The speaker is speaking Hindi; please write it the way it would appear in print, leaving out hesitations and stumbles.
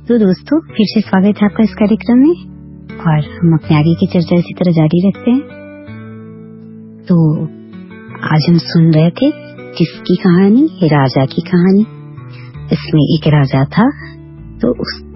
तो दोस्तों फिर से स्वागत है आपका इस कार्यक्रम में और हम अपने आगे की चर्चा इसी तरह जारी रखते हैं। तो आज हम सुन रहे थे किसकी कहानी, राजा की कहानी। इसमें एक राजा था तो